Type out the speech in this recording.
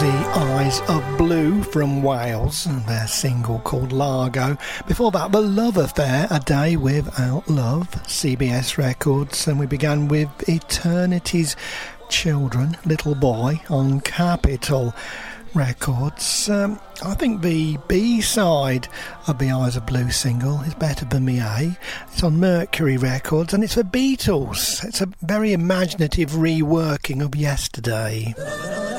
Eyes of Blue from Wales, and their single called Largo. Before that, The Love Affair, A Day Without Love, CBS Records, and we began with Eternity's Children, Little Boy, on Capitol Records. I think the B-side of the Eyes of Blue single is Better Than Me A. It's on Mercury Records, and it's the Beatles. It's a very imaginative reworking of Yesterday.